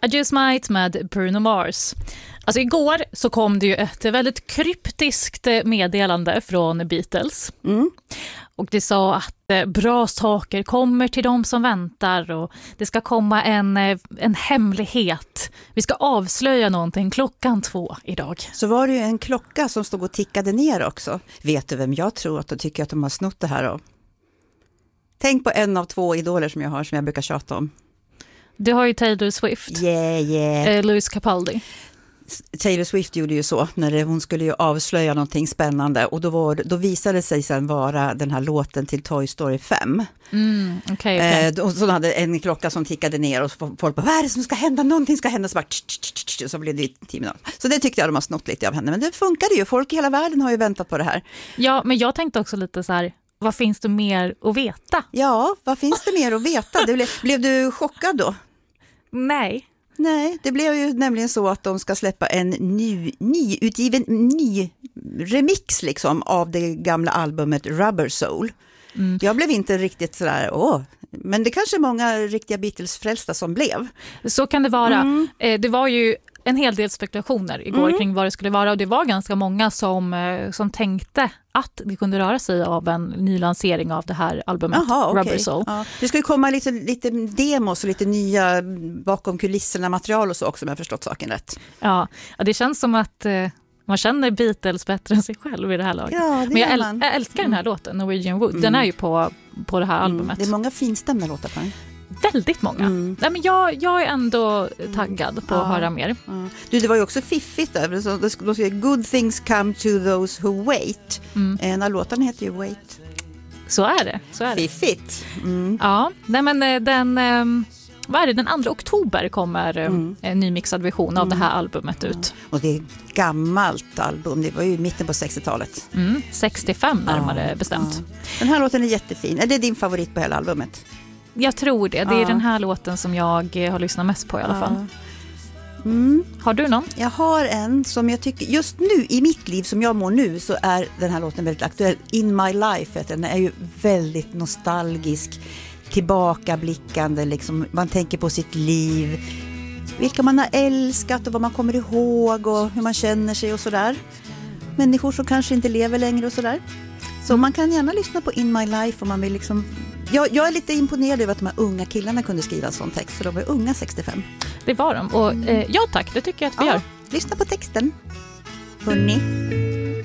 I Just Might med Bruno Mars. Alltså igår så kom det ju ett väldigt kryptiskt meddelande från Beatles. Och det sa att bra saker kommer till de som väntar och det ska komma en hemlighet. Vi ska avslöja någonting 2:00 idag. Så var det ju en klocka som stod och tickade ner också. Vet du vem jag tror att de tycker att de har snott det här av? Tänk på en av 2 idoler som jag har som jag brukar tjata om. Du har ju Taylor Swift. Louis Capaldi. Taylor Swift gjorde ju så när hon skulle ju avslöja någonting spännande och då visade det sig sen vara den här låten till Toy Story 5. Okay. Och så hade en klocka som tickade ner och folk bara, vad är det som ska hända? Någonting ska hända, så bara så blev det 10 minuter. Så det tyckte jag de har snott lite av henne, men det funkade ju. Folk i hela världen har ju väntat på det här. Ja, men jag tänkte också lite så här, vad finns det mer att veta? Ja, vad finns det mer att veta? Blev du chockad då? Nej, det blev ju nämligen så att de ska släppa en ny remix liksom av det gamla albumet Rubber Soul. Jag blev inte riktigt sådär, men det kanske många riktiga Beatles-frälsta som blev. Så kan det vara. Det var ju en hel del spekulationer igår kring vad det skulle vara och det var ganska många som tänkte att det kunde röra sig av en ny lansering av det här albumet. Rubber Soul. Ja. Det ska ju komma lite demos och lite nya bakom kulisserna material och så också, om jag förstått saken rätt. Ja, det känns som att man känner Beatles bättre än sig själv i det här laget. Ja, men jag älskar den här låten, Norwegian Wood. Den är ju på det här albumet. Det är många finstämda låtar på den. Väldigt många. Nej, men jag är ändå taggad på att höra mer. Det var ju också fiffigt där. De säger good things come to those who wait. En av låtarna heter ju Wait. Så är det. Fiffigt. Ja, nej, men vad är det? Den 2 oktober kommer en nymixad version av det här albumet ut. Och det är ett gammalt album. Det var ju mitten på 60-talet. 65 närmare bestämt. Den här låten är jättefin. Är det din favorit på hela albumet? Jag tror det. Det är den här låten som jag har lyssnat mest på i alla fall. Har du någon? Jag har en som jag tycker, just nu i mitt liv som jag mår nu, så är den här låten väldigt aktuell. In My Life, den är ju väldigt nostalgisk, tillbakablickande liksom. Man tänker på sitt liv, vilka man har älskat och vad man kommer ihåg och hur man känner sig och sådär. Människor som kanske inte lever längre och sådär. Så man kan gärna lyssna på In My Life om man vill liksom. Jag är lite imponerad över att de här unga killarna kunde skriva en sån text, för de var unga 65. Det var de. Och ja tack, det tycker jag att vi gör. Lyssna på texten. Hörrni.